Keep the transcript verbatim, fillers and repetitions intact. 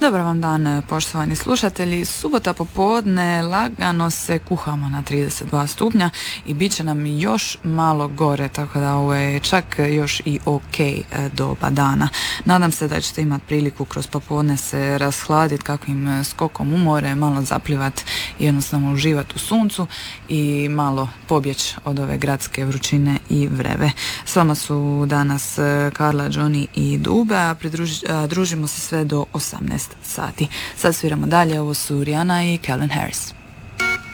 Dobar vam dan, poštovani slušatelji. Subota popodne lagano se kuhamo na trideset dva stupnja i bit će nam još malo gore, tako da ovo je čak još i ok doba dana. Nadam se da ćete imati priliku kroz popodne se rashladiti kakvim skokom u more, malo zaplivat i jednostavno uživati u suncu i malo pobjeći od ove gradske vrućine i vreve. S vama su danas Karla, Johnny i Dube, a pridruži, a družimo se sve do osamnaest sati. Sad sviramo dalje, ovo su Rihanna i Calvin Harris.